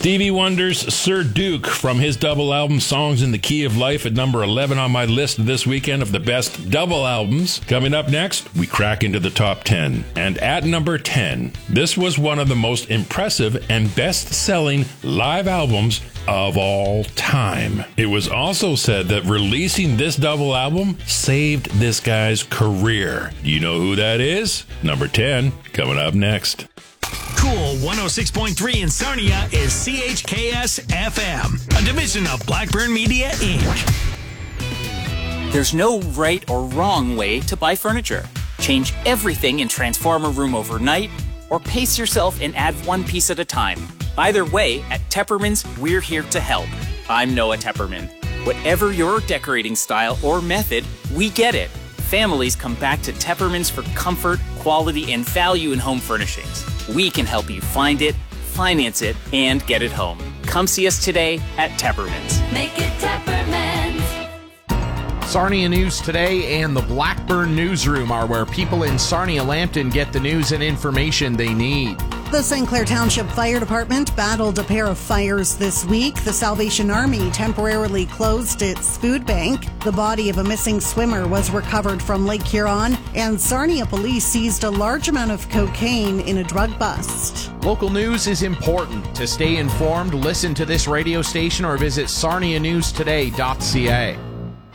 Stevie Wonder's Sir Duke from his double album Songs in the Key of Life at number 11 on my list this weekend of the best double albums. Coming up next, we crack into the top 10. And at number 10, this was one of the most impressive and best-selling live albums of all time. It was also said that releasing this double album saved this guy's career. Do you know who that is? Number 10, coming up next. Cool 106.3 in Sarnia is CHKS FM, a division of Blackburn Media, Inc. There's no right or wrong way to buy furniture. Change everything in Transformer Room overnight, or pace yourself and add one piece at a time. Either way, at Tepperman's, we're here to help. I'm Noah Tepperman. Whatever your decorating style or method, we get it. Families come back to Tepperman's for comfort, quality, and value in home furnishings. We can help you find it, finance it, and get it home. Come see us today at Tepperman's. Make it Tepperman's. Sarnia News Today and the Blackburn Newsroom are where people in Sarnia-Lambton get the news and information they need. The St. Clair Township Fire Department battled a pair of fires this week. The Salvation Army temporarily closed its food bank. The body of a missing swimmer was recovered from Lake Huron, and Sarnia police seized a large amount of cocaine in a drug bust. Local news is important. To stay informed, listen to this radio station or visit sarnianewstoday.ca.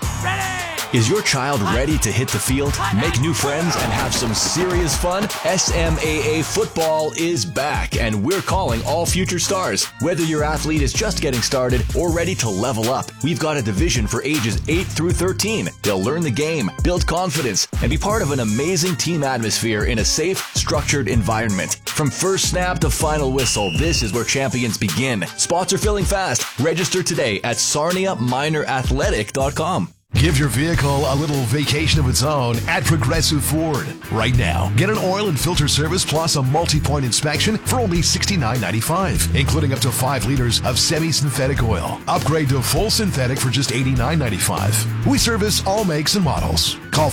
Is your child ready to hit the field, make new friends, and have some serious fun? SMAA football is back, and we're calling all future stars. Whether your athlete is just getting started or ready to level up, we've got a division for ages 8 through 13. They'll learn the game, build confidence, and be part of an amazing team atmosphere in a safe, structured environment. From first snap to final whistle, this is where champions begin. Spots are filling fast. Register today at sarniaminorathletic.com. Give your vehicle a little vacation of its own at Progressive Ford. Right now, get an oil and filter service plus a multi-point inspection for only $69.95, including up to 5 liters of semi-synthetic oil. Upgrade to full synthetic for just $89.95. We service all makes and models. Call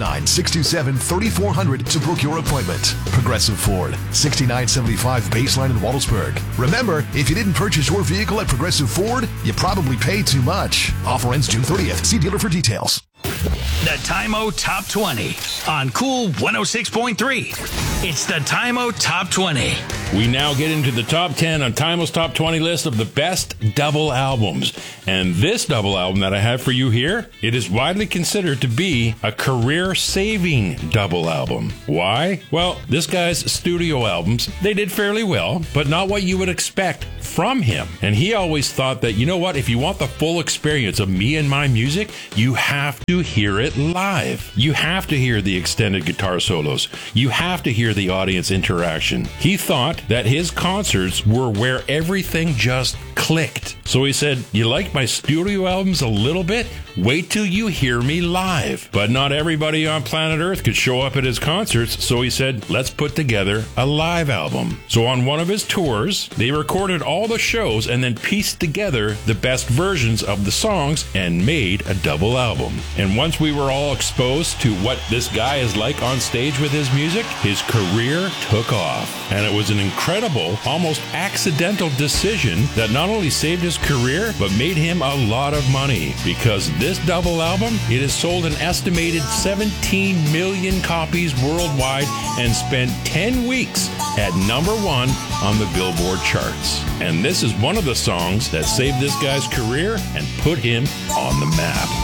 519-627-3400 to book your appointment. Progressive Ford, 6975 Baseline in Waldesburg. Remember, if you didn't purchase your vehicle at Progressive Ford, you probably paid too much. Offer ends June 30th. See dealer for details. The Time-O Top 20 on Cool 106.3. It's the Time-O Top 20. We now get into the top 10 on Time-O's Top 20 list of the best double albums. And this double album that I have for you here, it is widely considered to be a career-saving double album. Why? Well, this guy's studio albums, they did fairly well, but not what you would expect from him. And he always thought that, you know what, if you want the full experience of me and my music, you have to hear it live. You have to hear the extended guitar solos. You have to hear the audience interaction. He thought that his concerts were where everything just clicked. So he said, you like my studio albums a little bit? Wait till you hear me live. But not everybody on planet Earth could show up at his concerts, so he said, let's put together a live album. So on one of his tours, they recorded all the shows and then pieced together the best versions of the songs and made a double album. And once we were all exposed to what this guy is like on stage with his music, his career took off. And it was an incredible, almost accidental decision that not only saved his career, but made him a lot of money. Because this double album, it has sold an estimated 17 million copies worldwide and spent 10 weeks at number 1 on the Billboard charts. And this is one of the songs that saved this guy's career and put him on the map.